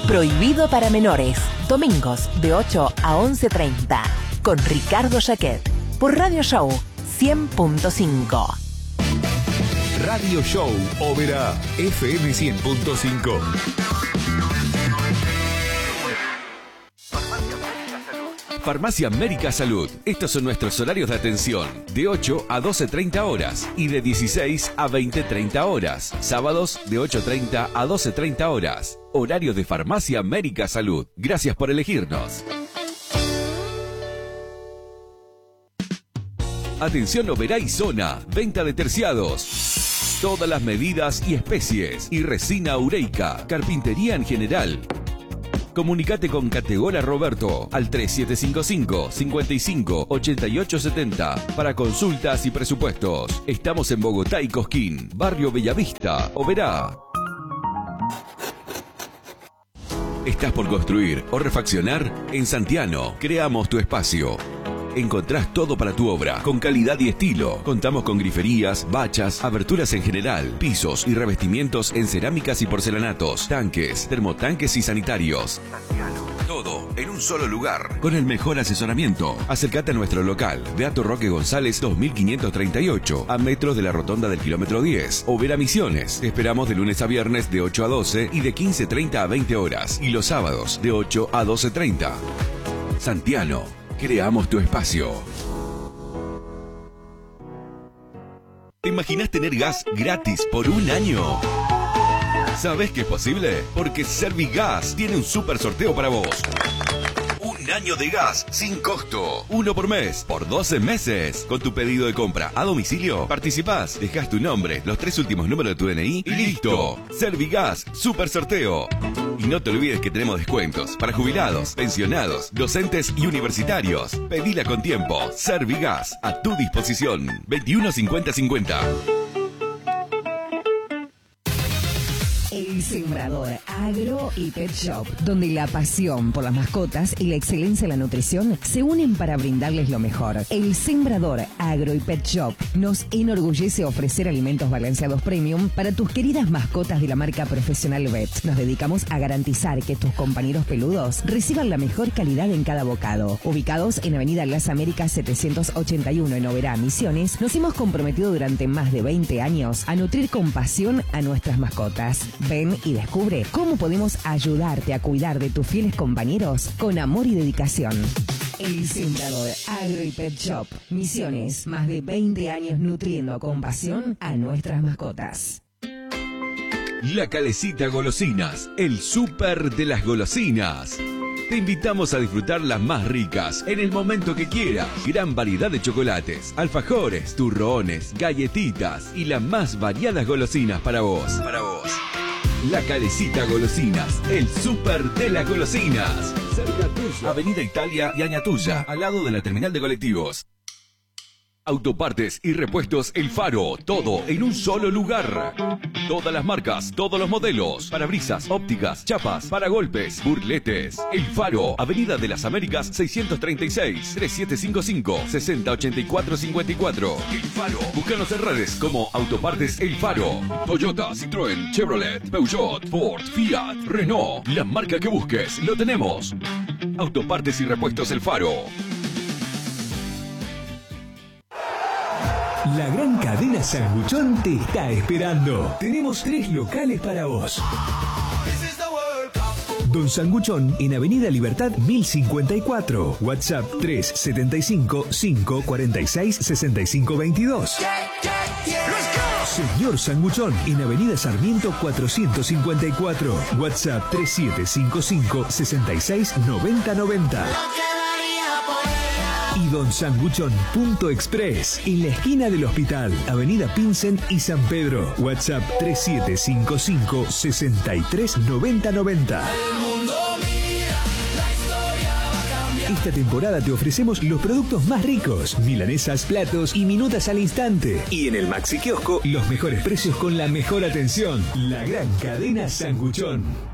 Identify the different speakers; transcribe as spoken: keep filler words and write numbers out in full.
Speaker 1: Prohibido para menores. Domingos de ocho a once treinta. Con Ricardo Jaquet. Por Radio Show cien punto cinco.
Speaker 2: Radio Show Oberá F M cien punto cinco. Farmacia América Salud. Estos son nuestros horarios de atención. De ocho a doce treinta horas y de dieciséis a veinte treinta horas. Sábados de ocho treinta a doce treinta horas. Horario de Farmacia América Salud. Gracias por elegirnos. Atención Oberá y zona. Venta de terciados. Todas las medidas y especies. Y resina ureica. Carpintería en general. Comunicate con Categora Roberto al tres siete cinco cinco, cinco cinco, ocho ocho siete cero para consultas y presupuestos. Estamos en Bogotá y Cosquín, Barrio Bellavista, Oberá. ¿Estás por construir o refaccionar? En Santiano, creamos tu espacio. Encontrás todo para tu obra, con calidad y estilo. Contamos con griferías, bachas, aberturas en general, pisos y revestimientos en cerámicas y porcelanatos, tanques, termotanques y sanitarios. Todo en un solo lugar, con el mejor asesoramiento. Acércate a nuestro local, Beato Roque González dos mil quinientos treinta y ocho, a metros de la rotonda del kilómetro diez. Oberá Misiones. Te esperamos de lunes a viernes de ocho a doce y de quince treinta a veinte horas. Y los sábados de ocho a doce treinta. Santiano. Creamos tu espacio. ¿Te imaginas tener gas gratis por un año? ¿Sabes que es posible? Porque Servigas tiene un super sorteo para vos. Un año de gas sin costo. Uno por mes, por doce meses. Con tu pedido de compra a domicilio, participás, dejás tu nombre, los tres últimos números de tu D N I y listo. Servigas, super sorteo. Y no te olvides que tenemos descuentos para jubilados, pensionados, docentes y universitarios. Pedila con tiempo. Servigas, a tu disposición. veintiuno cincuenta cincuenta.
Speaker 3: El Sembrador Agro y Pet Shop, donde la pasión por las mascotas y la excelencia en la nutrición se unen para brindarles lo mejor. El Sembrador Agro y Pet Shop nos enorgullece ofrecer alimentos balanceados premium para tus queridas mascotas de la marca Profesional Vet. Nos dedicamos a garantizar que tus compañeros peludos reciban la mejor calidad en cada bocado. Ubicados en Avenida Las Américas setecientos ochenta y uno en Oberá, Misiones, nos hemos comprometido durante más de veinte años a nutrir con pasión a nuestras mascotas. Ven y descubre cómo podemos ayudarte a cuidar de tus fieles compañeros con amor y dedicación. El Sembrador Agro y Pet Shop. Misiones, más de veinte años nutriendo con pasión a nuestras mascotas.
Speaker 2: La Calecita Golosinas, el súper de las golosinas. Te invitamos a disfrutar las más ricas en el momento que quieras. Gran variedad de chocolates, alfajores, turrones, galletitas y las más variadas golosinas para vos. Para vos. La Calecita Golosinas, el súper de las golosinas. Cerca tuyo. Avenida Italia y Añatuya, al lado de la terminal de colectivos. Autopartes y repuestos El Faro, todo en un solo lugar. Todas las marcas, todos los modelos, parabrisas, ópticas, chapas, paragolpes, burletes. El Faro, Avenida de las Américas seiscientos treinta y seis, treinta y siete cincuenta y cinco, sesenta ochenta y cuatro cincuenta y cuatro. El Faro, búscanos en redes como Autopartes El Faro. Toyota, Citroën, Chevrolet, Peugeot, Ford, Fiat, Renault. La marca que busques, lo tenemos. Autopartes y repuestos El Faro.
Speaker 4: La gran cadena Sanguchón te está esperando. Tenemos tres locales para vos. Don Sanguchón en Avenida Libertad mil cincuenta y cuatro. WhatsApp tres siete cinco, cinco cuatro seis, seis cinco dos dos. Señor Sanguchón en Avenida Sarmiento cuatrocientos cincuenta y cuatro. WhatsApp tres siete cinco cinco, seis seis nueve cero nueve cero. Y Don Sanguchón punto express en la esquina del hospital, Avenida Pinsent y San Pedro. WhatsApp tres siete cinco cinco, seis tres nueve cero nueve cero. Esta temporada te ofrecemos los productos más ricos, milanesas, platos y minutas al instante. Y en el Maxi Kiosco, los mejores precios con la mejor atención. La gran cadena Sanguchón.